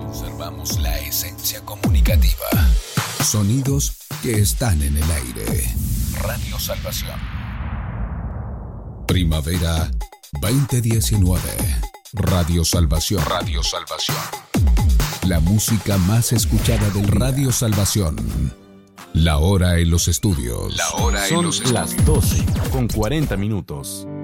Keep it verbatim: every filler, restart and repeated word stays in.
Conservamos la esencia comunicativa. Sonidos que están en el aire. Radio Salvación. Primavera veinte diecinueve. Radio Salvación. Radio Salvación. La música más escuchada del Radio Salvación. La hora en los estudios. La hora Son en los las estudios. doce con cuarenta minutos.